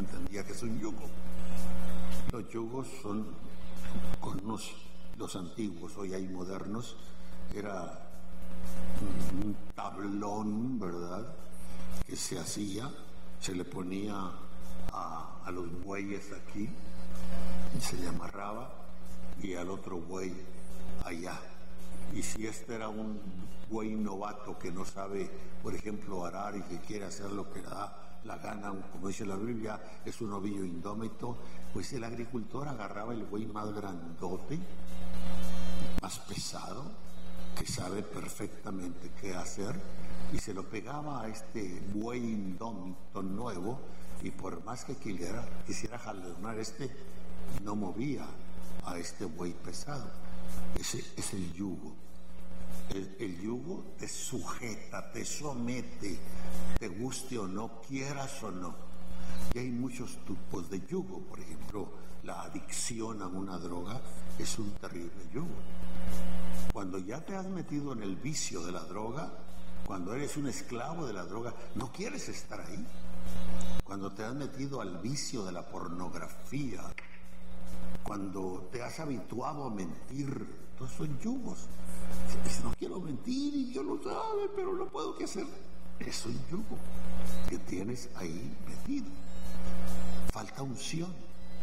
entendía que es un yugo. Los yugos son con los antiguos, hoy hay modernos, era un tablón, ¿verdad?, que se hacía, se le ponía a los bueyes aquí y se le amarraba, y al otro buey allá. Y si este era un buey novato que no sabe, por ejemplo, arar y que quiere hacer lo que le da la gana, como dice la Biblia, es un ovillo indómito, pues el agricultor agarraba el buey más grandote, más pesado, que sabe perfectamente qué hacer, y se lo pegaba a este buey indómito nuevo, y por más que quisiera jalonar no movía a este buey pesado. Ese es el yugo. El yugo te sujeta, te somete, te guste o no, quieras o no. Y hay muchos tipos de yugo. Por ejemplo, la adicción a una droga es un terrible yugo. Cuando ya te has metido en el vicio de la droga, cuando eres un esclavo de la droga, no quieres estar ahí. Cuando te has metido al vicio de la pornografía, cuando te has habituado a mentir, todos son yugos. No quiero mentir y Dios lo sabe, pero no puedo qué hacer. Es un yugo que tienes ahí metido. Falta unción,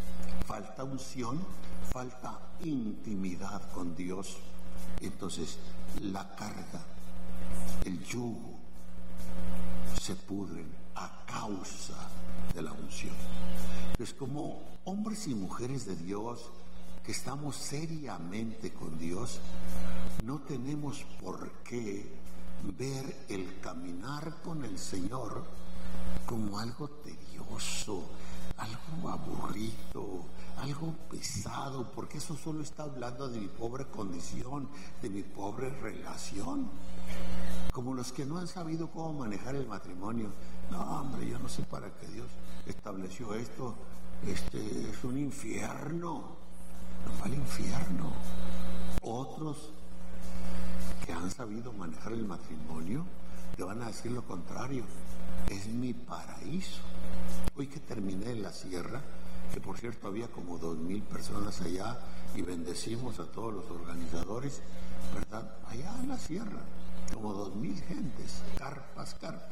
falta intimidad con Dios. Entonces la carga, el yugo se pudren a causa de la unción. Es como hombres y mujeres de Dios que estamos seriamente con Dios, no tenemos por qué ver el caminar con el Señor como algo tedioso, algo aburrido, algo pesado, porque eso solo está hablando de mi pobre condición, de mi pobre relación. Como los que no han sabido cómo manejar el matrimonio. No, hombre, yo no sé para qué Dios estableció esto. Es un infierno. Nos va al infierno. Otros que han sabido manejar el matrimonio te van a decir lo contrario. Es mi paraíso. Hoy que terminé en la sierra, que por cierto había como 2,000 personas allá, y bendecimos a todos los organizadores, ¿verdad? Allá en la sierra, como 2,000 gentes, carpas.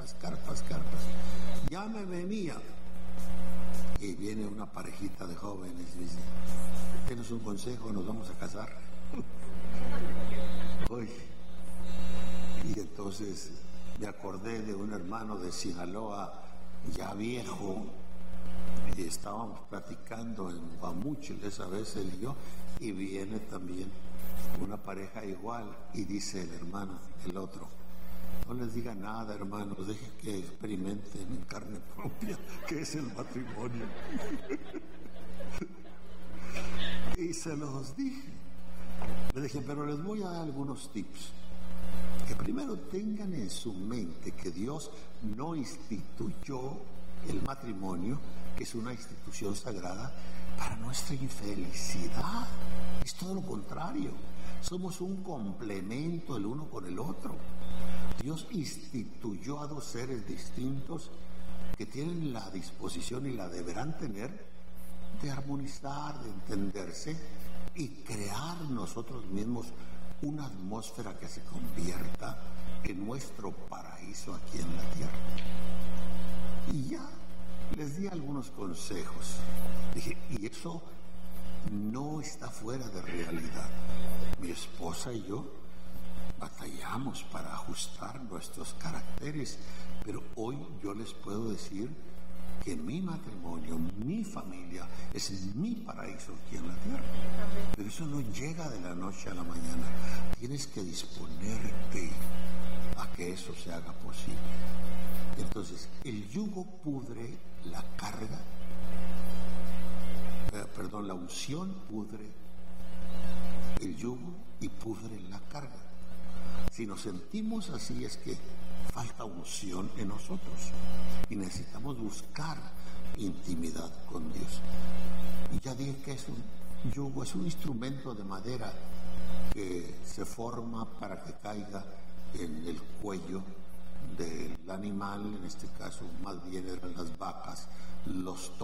Ya me venía. Y viene una parejita de jóvenes y dice, ¿tienes un consejo? Nos vamos a casar. Uy. Y entonces me acordé de un hermano de Sinaloa, ya viejo, y estábamos platicando en Guamúchil esa vez él y yo, y viene también una pareja igual, y dice el hermano, el otro, no les diga nada, hermanos, dejen que experimenten en carne propia qué es el matrimonio. Y se los dije. Le dije, pero les voy a dar algunos tips. Que primero tengan en su mente que Dios no instituyó el matrimonio, que es una institución sagrada, para nuestra infelicidad. Es todo lo contrario. Somos un complemento el uno con el otro. Dios instituyó a dos seres distintos que tienen la disposición y la deberán tener de armonizar, de entenderse y crear nosotros mismos una atmósfera que se convierta en nuestro paraíso aquí en la tierra. Y ya les di algunos consejos. Dije, y eso no está fuera de realidad. Mi esposa y yo batallamos para ajustar nuestros caracteres, pero hoy yo les puedo decir que mi matrimonio, mi familia, es mi paraíso aquí en la tierra. Pero eso no llega de la noche a la mañana. Tienes que disponerte a que eso se haga posible. Entonces, el yugo pudre la carga, la unción pudre el yugo y pudre la carga. Si nos sentimos así es que falta unción en nosotros y necesitamos buscar intimidad con Dios. Y ya dije que es un yugo, es un instrumento de madera que se forma para que caiga en el cuello del animal, en este caso más bien eran las vacas, los